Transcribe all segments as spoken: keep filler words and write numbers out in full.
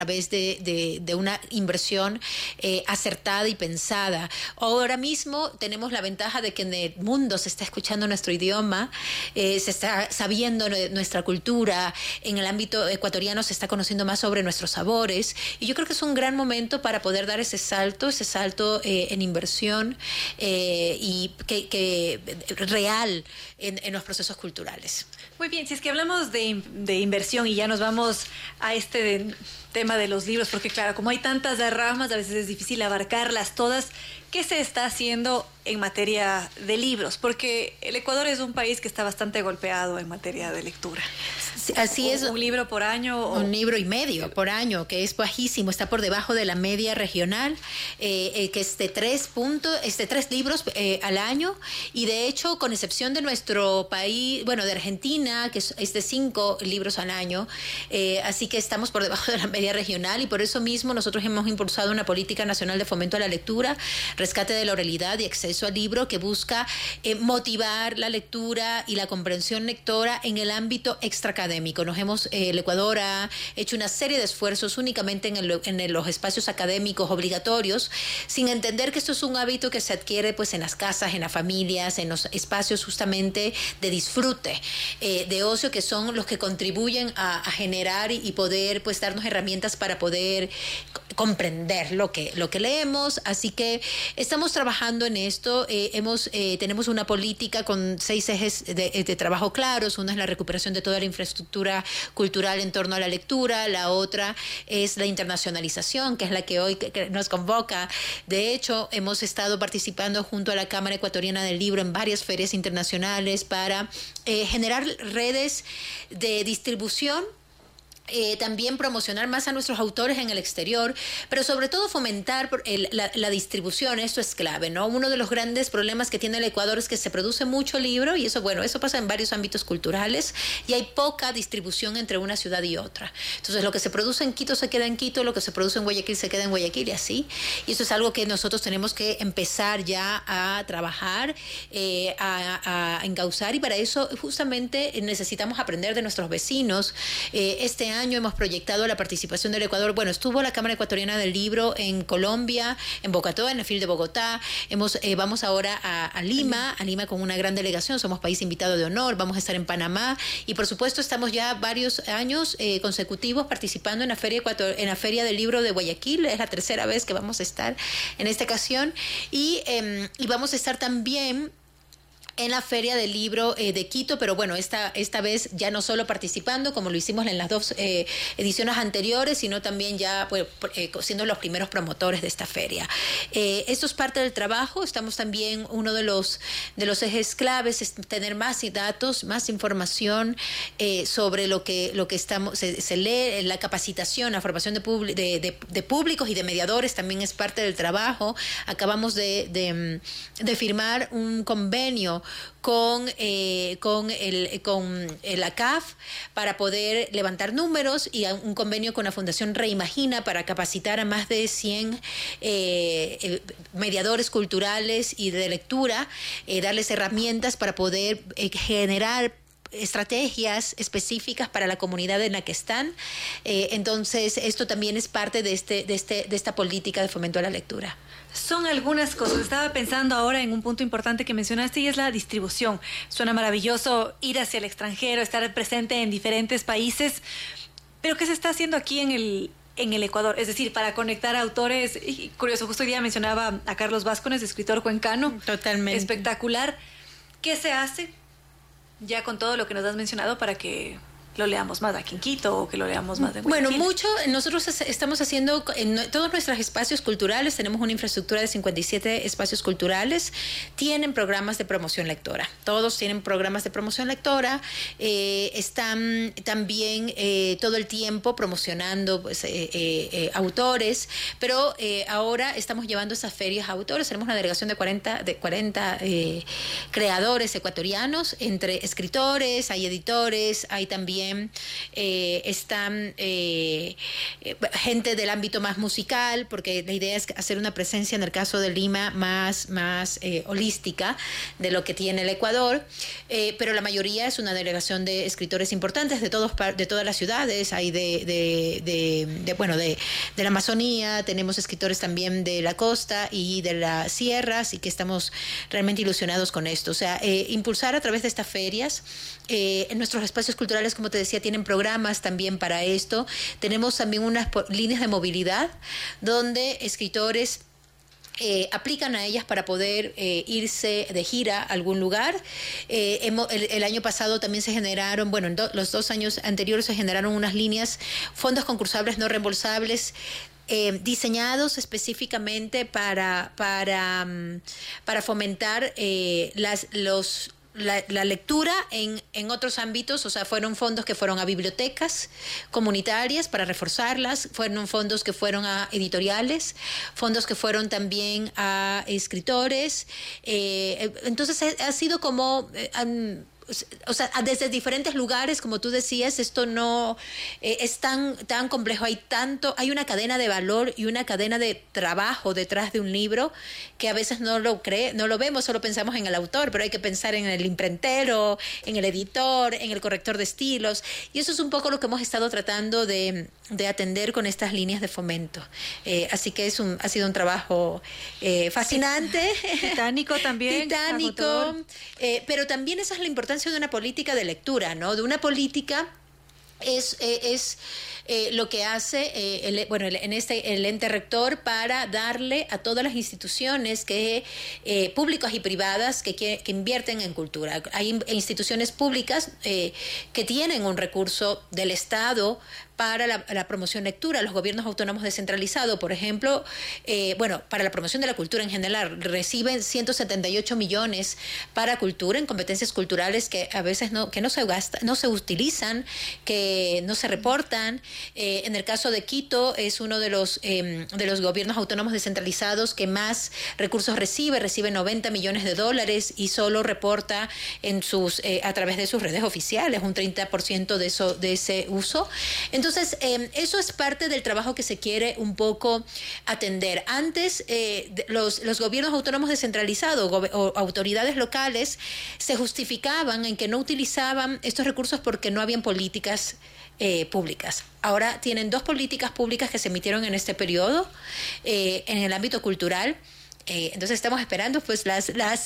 través de, de, de una inversión eh, acertada y pensada. Ahora mismo tenemos la ventaja de que en el mundo se está escuchando nuestro idioma, eh, se está sabiendo nuestra cultura, en el ámbito ecuatoriano se está conociendo más sobre nuestros sabores, y yo creo que es un gran momento para poder dar ese salto, ese salto eh, en inversión eh, y que, que real en, en los procesos culturales. Muy bien, si es que hablamos de, de inversión y ya nos vamos a este de, tema de los libros, porque claro, como hay tantas ramas, a veces es difícil abarcarlas todas. ¿Qué se está haciendo en materia de libros? Porque el Ecuador es un país que está bastante golpeado en materia de lectura. Así es. Un libro por año. O... Un libro y medio por año, que es bajísimo, está por debajo de la media regional, eh, eh, que es de tres puntos, es de tres libros eh, al año, y de hecho, con excepción de nuestro país, bueno, de Argentina, que es, es de cinco libros al año, eh, así que estamos por debajo de la media regional, y por eso mismo nosotros hemos impulsado una política nacional de fomento a la lectura, rescate de la oralidad y acceso al libro, que busca eh, motivar la lectura y la comprensión lectora en el ámbito extraacadémico. Nos hemos, eh, el Ecuador ha hecho una serie de esfuerzos únicamente en, el, en el, los espacios académicos obligatorios, sin entender que esto es un hábito que se adquiere pues en las casas, en las familias, en los espacios justamente de disfrute, eh, de ocio, que son los que contribuyen a, a generar y, y poder pues darnos herramientas para poder comprender lo que, lo que leemos. Así que estamos trabajando en esto. Eh, hemos, eh, tenemos una política con seis ejes de, de trabajo claros. Una es la recuperación de toda la infraestructura cultural en torno a la lectura. La otra es la internacionalización, que es la que hoy que, que nos convoca. De hecho, hemos estado participando junto a la Cámara Ecuatoriana del Libro en varias ferias internacionales para eh, generar redes de distribución. Eh, también promocionar más a nuestros autores en el exterior, pero sobre todo fomentar el, la, la distribución. Esto es clave, ¿no? Uno de los grandes problemas que tiene el Ecuador es que se produce mucho libro, y eso, bueno, eso pasa en varios ámbitos culturales, y hay poca distribución entre una ciudad y otra. Entonces, lo que se produce en Quito se queda en Quito, lo que se produce en Guayaquil se queda en Guayaquil, y así. Y eso es algo que nosotros tenemos que empezar ya a trabajar, eh, a, a encauzar, y para eso justamente necesitamos aprender de nuestros vecinos. Eh, este año año hemos proyectado la participación del Ecuador. Bueno, estuvo la Cámara Ecuatoriana del Libro en Colombia, en Bogotá, en el F I L de Bogotá. Hemos, eh, vamos ahora a, a Lima, a Lima con una gran delegación. Somos país invitado de honor. Vamos a estar en Panamá, y por supuesto estamos ya varios años eh, consecutivos participando en la Feria Ecuator, en la Feria del Libro de Guayaquil. Es la tercera vez que vamos a estar en esta ocasión, y, eh, y vamos a estar también en la Feria del Libro eh, de Quito, pero bueno, esta, esta vez ya no solo participando, como lo hicimos en las dos eh, ediciones anteriores, sino también ya pues, eh, siendo los primeros promotores de esta feria. Eh, esto es parte del trabajo. Estamos también, uno de los, de los ejes claves es tener más datos, más información eh, sobre lo que, lo que estamos, se, se lee, la capacitación, la formación de, publi, de, de, de públicos y de mediadores también es parte del trabajo. Acabamos de, de, de firmar un convenio con, eh, con, el, con el A C A F para poder levantar números, y un convenio con la Fundación Reimagina para capacitar a más de cien eh, mediadores culturales y de lectura, eh, darles herramientas para poder eh, generar estrategias específicas para la comunidad en la que están. Eh, entonces, esto también es parte de, este, de, este, de esta política de fomento a la lectura. Son algunas cosas. Estaba pensando ahora en un punto importante que mencionaste, y es la distribución. Suena maravilloso ir hacia el extranjero, estar presente en diferentes países, pero ¿qué se está haciendo aquí en el, en el Ecuador? Es decir, para conectar a autores. Y curioso, justo hoy día mencionaba a Carlos Vázquez, escritor cuencano. Totalmente. Espectacular. ¿Qué se hace ya con todo lo que nos has mencionado para que lo leamos más aquí en Quito, o que lo leamos más en Guayaquil? Bueno, mucho. Nosotros estamos haciendo en todos nuestros espacios culturales, tenemos una infraestructura de cincuenta y siete espacios culturales, tienen programas de promoción lectora. Todos tienen programas de promoción lectora. Eh, están también eh, todo el tiempo promocionando pues, eh, eh, autores, pero eh, ahora estamos llevando esas ferias a autores. Tenemos una delegación de cuarenta, de cuarenta eh, creadores ecuatorianos, entre escritores, hay editores, hay también también eh, están eh, gente del ámbito más musical, porque la idea es hacer una presencia en el caso de Lima más, más eh, holística de lo que tiene el Ecuador, eh, pero la mayoría es una delegación de escritores importantes de, todos, de todas las ciudades, hay de, de, de, de, bueno, de, de la Amazonía, tenemos escritores también de la costa y de las sierras, y que estamos realmente ilusionados con esto. O sea, eh, impulsar a través de estas ferias, eh, en nuestros espacios culturales, como te decía, tienen programas también para esto. Tenemos también unas líneas de movilidad donde escritores Eh, aplican a ellas para poder eh, irse de gira a algún lugar. Eh, hemos, el, el año pasado también se generaron, bueno, en do, los dos años anteriores se generaron unas líneas, fondos concursables no reembolsables, Eh, diseñados específicamente para, para, um, para fomentar eh, las, los, la, la lectura en, en otros ámbitos. O sea, fueron fondos que fueron a bibliotecas comunitarias para reforzarlas, fueron fondos que fueron a editoriales, fondos que fueron también a escritores. Eh, entonces ha, ha sido como... Eh, um, o sea, desde diferentes lugares, como tú decías, esto no eh, es tan, tan complejo, hay tanto, hay una cadena de valor y una cadena de trabajo detrás de un libro que a veces no lo cree, no lo vemos, solo pensamos en el autor, pero hay que pensar en el imprentero, en el editor, en el corrector de estilos, y eso es un poco lo que hemos estado tratando de, de atender con estas líneas de fomento. Eh, así que es un, ha sido un trabajo eh, fascinante. Titánico también. Titánico, eh, pero también esa es la importancia de una política de lectura, ¿no? De una política es, eh, es eh, lo que hace eh, el, bueno, el, en este el ente rector para darle a todas las instituciones que eh, públicas y privadas que, que, que invierten en cultura. Hay instituciones públicas eh, que tienen un recurso del Estado para la, la promoción lectura, los gobiernos autónomos descentralizados, por ejemplo, eh, bueno, para la promoción de la cultura en general, reciben ciento setenta y ocho millones para cultura, en competencias culturales que a veces no, que no se gasta, no se utilizan, que no se reportan. Eh, en el caso de Quito, es uno de los, eh, de los gobiernos autónomos descentralizados que más recursos recibe, recibe noventa millones de dólares y solo reporta en sus, eh, a través de sus redes oficiales un treinta por ciento de, eso, de ese uso. Entonces, Entonces, eh, eso es parte del trabajo que se quiere un poco atender. Antes, eh, los, los gobiernos autónomos descentralizados o autoridades locales se justificaban en que no utilizaban estos recursos porque no habían políticas eh, públicas. Ahora tienen dos políticas públicas que se emitieron en este periodo eh, en el ámbito cultural. Eh, entonces estamos esperando pues las, las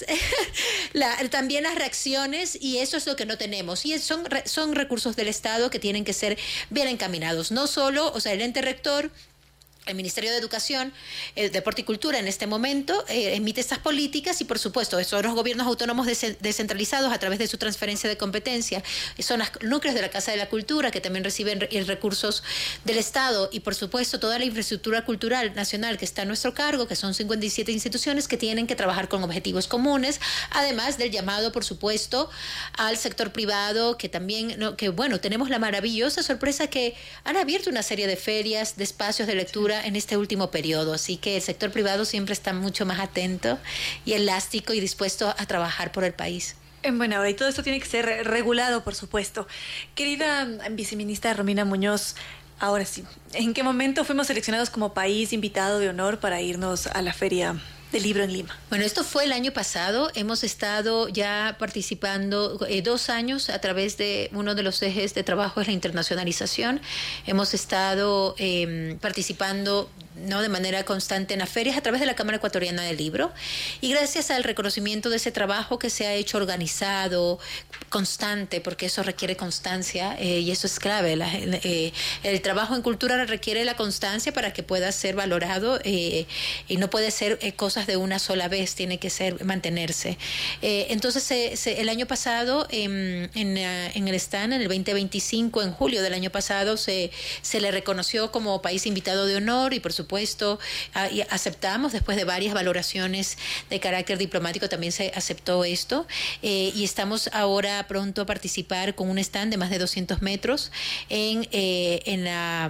la, también las reacciones, y eso es lo que no tenemos, y son, son recursos del Estado que tienen que ser bien encaminados, no solo, o sea, el ente rector, el Ministerio de Educación, eh, Deporte y Cultura en este momento eh, emite estas políticas, y por supuesto son los gobiernos autónomos descentralizados a través de su transferencia de competencia, son los núcleos de la Casa de la Cultura que también reciben re recursos del Estado, y por supuesto toda la infraestructura cultural nacional que está a nuestro cargo, que son cincuenta y siete instituciones que tienen que trabajar con objetivos comunes, además del llamado por supuesto al sector privado, que también, no, que bueno, tenemos la maravillosa sorpresa que han abierto una serie de ferias, de espacios de lectura en este último periodo, así que el sector privado siempre está mucho más atento y elástico y dispuesto a trabajar por el país. Bueno, ahora y todo esto tiene que ser regulado, por supuesto. Querida viceministra Romina Muñoz, ahora sí, ¿en qué momento fuimos seleccionados como país invitado de honor para irnos a la Feria del Libro en Lima? Bueno, esto fue el año pasado. Hemos estado ya participando eh, dos años a través de uno de los ejes de trabajo es la internacionalización. Hemos estado eh, participando no de manera constante en las ferias a través de la Cámara Ecuatoriana del Libro, y gracias al reconocimiento de ese trabajo que se ha hecho organizado, constante, porque eso requiere constancia eh, y eso es clave. La, eh, el trabajo en cultura requiere la constancia para que pueda ser valorado eh, y no puede ser eh, cosas de una sola vez, tiene que ser mantenerse. Eh, entonces se, se, el año pasado en, en, en el stand, en el veinte veinticinco, en julio del año pasado, se, se le reconoció como país invitado de honor, y por supuesto supuesto, uh, y aceptamos después de varias valoraciones de carácter diplomático, también se aceptó esto, eh, y estamos ahora pronto a participar con un stand de más de doscientos metros en, eh, en la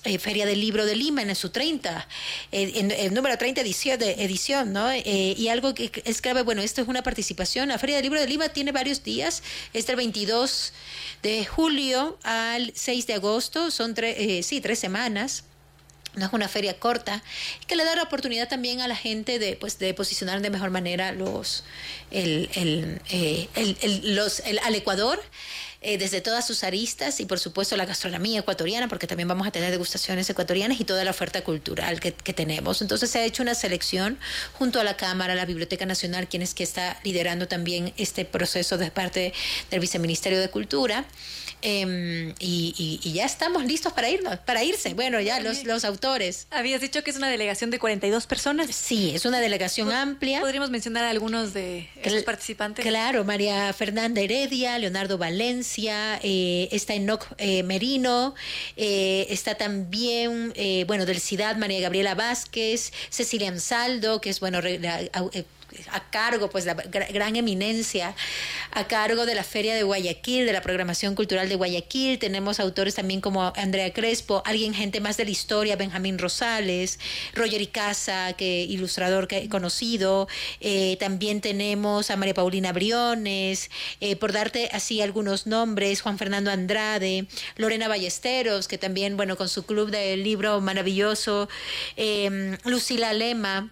eh, Feria del Libro de Lima en su treinta, eh, en el número treinta edición, de edición ¿no? Eh, y algo que es clave, bueno, esto es una participación. La Feria del Libro de Lima tiene varios días, es del veintidós de julio al seis de agosto, son tre eh, sí, tres semanas. No es una feria corta, que le da la oportunidad también a la gente de, pues, de posicionar de mejor manera los, el, el, eh, el, el, los, el, al Ecuador, eh, desde todas sus aristas y por supuesto la gastronomía ecuatoriana, porque también vamos a tener degustaciones ecuatorianas y toda la oferta cultural que, que tenemos. Entonces se ha hecho una selección junto a la Cámara, la Biblioteca Nacional, quien es que está liderando también este proceso de parte del Viceministerio de Cultura. Eh, y, y, y ya estamos listos para irnos, para irse. Bueno, ya los, los autores. Habías dicho que es una delegación de cuarenta y dos personas. Sí, es una delegación amplia. ¿Podríamos mencionar a algunos de los participantes? Claro, María Fernanda Heredia, Leonardo Valencia, eh, está Enoc eh, Merino, eh, está también, eh, bueno, del CIDAD, María Gabriela Vázquez, Cecilia Ansaldo, que es, bueno, la, eh, a cargo, pues la gran eminencia, a cargo de la Feria de Guayaquil, de la programación cultural de Guayaquil. Tenemos autores también como Andrea Crespo, alguien, gente más de la historia, Benjamín Rosales, Roger Icaza, que ilustrador que, conocido. Eh, también tenemos a María Paulina Briones, eh, por darte así algunos nombres, Juan Fernando Andrade, Lorena Ballesteros, que también, bueno, con su club del libro maravilloso, eh, Lucila Lema.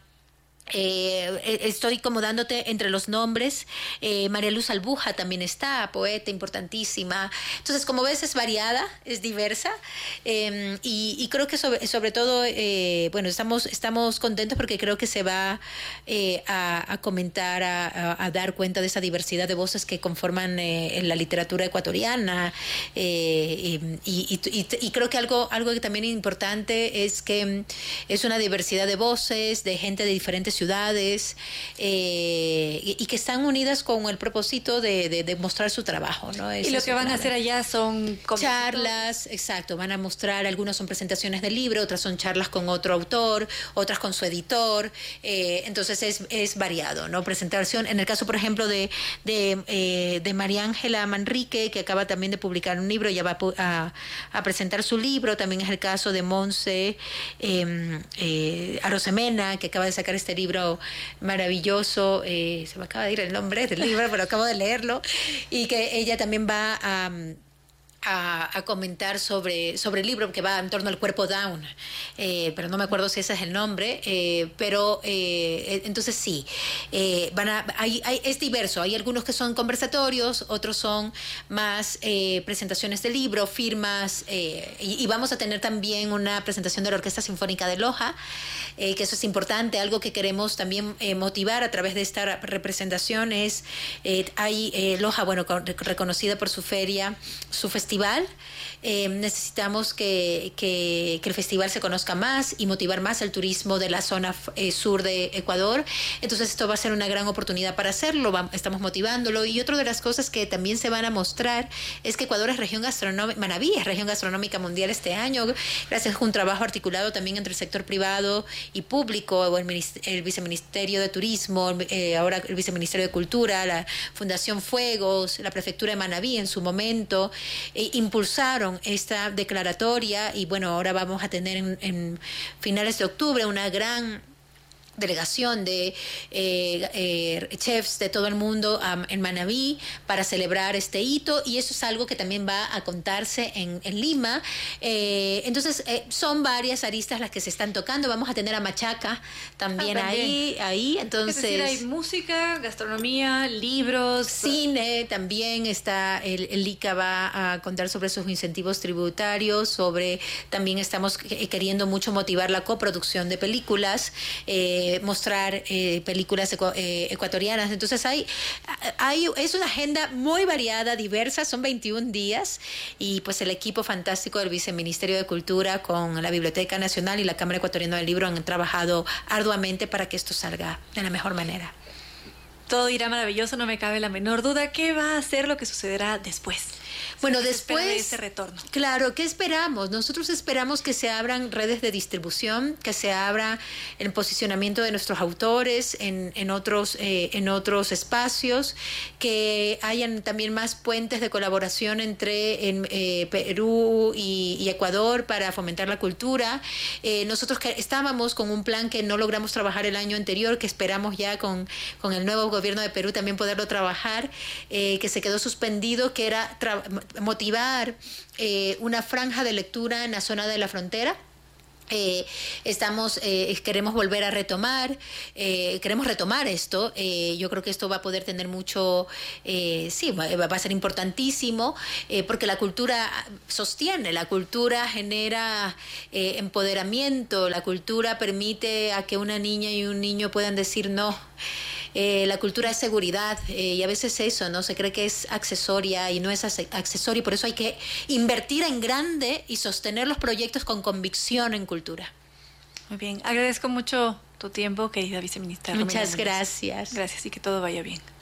Eh, estoy como dándote entre los nombres. eh, María Luz Albuja también está, poeta importantísima. Entonces, como ves, es variada, es diversa, eh, y, y creo que sobre, sobre todo, eh, bueno, estamos, estamos contentos porque creo que se va eh, a, a comentar, a, a, a dar cuenta de esa diversidad de voces que conforman eh, en la literatura ecuatoriana, eh, y, y, y, y creo que algo, algo que también es importante es que es una diversidad de voces, de gente de diferentes ciudades, eh, y, y que están unidas con el propósito de, de, de mostrar su trabajo, ¿no? Esa y lo que van a hacer allá son charlas, exacto, van a mostrar, algunas son presentaciones del libro, otras son charlas con otro autor, otras con su editor, eh, entonces es, es variado, ¿no? Presentación, en el caso, por ejemplo, de, de, eh, de María Ángela Manrique, que acaba también de publicar un libro, ya va a, a presentar su libro. También es el caso de Monse eh, eh, Arosemena, que acaba de sacar este libro libro maravilloso, eh, se me acaba de ir el nombre del libro, pero acabo de leerlo, y que ella también va a... A, a comentar sobre, sobre el libro que va en torno al cuerpo Down, eh, pero no me acuerdo si ese es el nombre, eh, pero eh, entonces sí, eh, van a, hay, hay, es diverso, hay algunos que son conversatorios, otros son más eh, presentaciones del libro, firmas, eh, y, y vamos a tener también una presentación de la Orquesta Sinfónica de Loja, eh, que eso es importante. Algo que queremos también eh, motivar a través de esta representación es, eh, hay eh, Loja, bueno, con, reconocida por su feria, su festival. Eh, necesitamos que, que, que el festival se conozca más y motivar más el turismo de la zona eh, sur de Ecuador. Entonces esto va a ser una gran oportunidad para hacerlo, vamos, estamos motivándolo. Y otra de las cosas que también se van a mostrar es que Ecuador es región gastronómica, Manabí es región gastronómica mundial este año, gracias a un trabajo articulado también entre el sector privado y público, el, el Viceministerio de Turismo, eh, ahora el Viceministerio de Cultura, la Fundación Fuegos, la Prefectura de Manabí en su momento, eh, impulsaron esta declaratoria, y bueno, ahora vamos a tener en, en finales de octubre una gran delegación de eh, eh, chefs de todo el mundo um, en Manabí para celebrar este hito, y eso es algo que también va a contarse en, en Lima. Eh, entonces eh, son varias aristas las que se están tocando. Vamos a tener a Machaca también, ah, también. ahí ahí entonces es decir, hay música, gastronomía, libros, cine también está. El, el I C A va a contar sobre sus incentivos tributarios, sobre también estamos queriendo mucho motivar la coproducción de películas, eh, mostrar eh, películas ecu eh, ecuatorianas. Entonces hay, hay, es una agenda muy variada, diversa, son veintiún días, y pues el equipo fantástico del Viceministerio de Cultura con la Biblioteca Nacional y la Cámara Ecuatoriana del Libro han trabajado arduamente para que esto salga de la mejor manera. Todo irá maravilloso, no me cabe la menor duda. ¿Qué va a ser lo que sucederá después? Bueno, ¿Qué se después, espera de ese retorno? Claro, ¿qué esperamos? Nosotros esperamos que se abran redes de distribución, que se abra el posicionamiento de nuestros autores en, en, otros, eh, en otros espacios, que hayan también más puentes de colaboración entre en, eh, Perú y, y Ecuador para fomentar la cultura. Eh, nosotros que estábamos con un plan que no logramos trabajar el año anterior, que esperamos ya con, con el nuevo gobierno de Perú también poderlo trabajar, eh, que se quedó suspendido, que era motivar eh, una franja de lectura en la zona de la frontera. Eh, estamos eh, queremos volver a retomar eh, queremos retomar esto. Eh, yo creo que esto va a poder tener mucho eh, sí, va, va a ser importantísimo eh, porque la cultura sostiene, la cultura genera eh, empoderamiento, la cultura permite a que una niña y un niño puedan decir no. Eh, la cultura es seguridad eh, y a veces eso, ¿no? Se cree que es accesoria y no es accesoria, y por eso hay que invertir en grande y sostener los proyectos con convicción en cultura. Muy bien, agradezco mucho tu tiempo, querida viceministra. Muchas gracias. Gracias y que todo vaya bien.